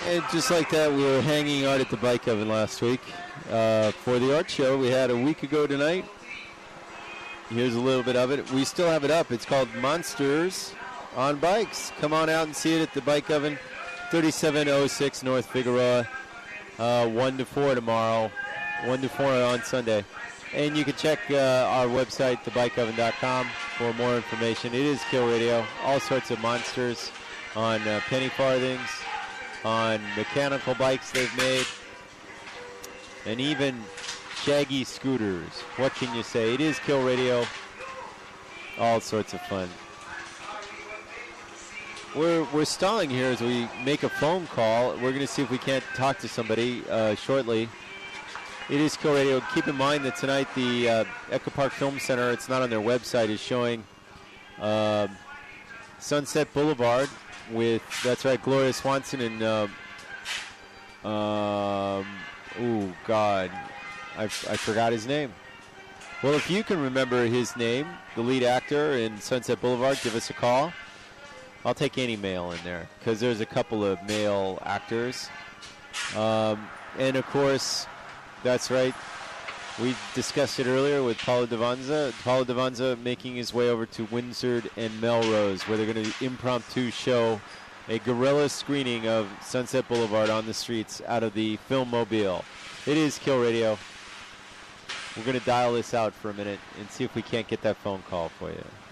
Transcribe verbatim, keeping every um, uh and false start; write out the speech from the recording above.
And just like that, we were hanging out at the Bike Oven last week uh, for the art show we had a week ago tonight. Here's a little bit of it. We still have it up. It's called Monsters on Bikes. Come on out and see it at the Bike Oven, thirty-seven oh six North Figueroa, uh, one to four tomorrow, one to four on Sunday. And you can check uh, our website, the bike oven dot com, for more information. It is Kill Radio. All sorts of monsters on uh, penny farthings, on mechanical bikes they've made, and even shaggy scooters. What can you say? It is Kill Radio. All sorts of fun. We're, we're stalling here as we make a phone call. We're going to see if we can't talk to somebody uh, shortly. It is Kill Radio. Keep in mind that tonight the uh, Echo Park Film Center, it's not on their website, is showing uh, Sunset Boulevard with, that's right, Gloria Swanson and, uh, um, oh, God, I, I forgot his name. Well, if you can remember his name, the lead actor in Sunset Boulevard, give us a call. I'll take any male in there because there's a couple of male actors. Um, and, of course, that's right. We discussed it earlier with Paulo Davanza. Paulo Davanza making his way over to Windsor and Melrose, where they're going to impromptu show a guerrilla screening of Sunset Boulevard on the streets out of the Filmmobile. It is Kill Radio. We're going to dial this out for a minute and see if we can't get that phone call for you.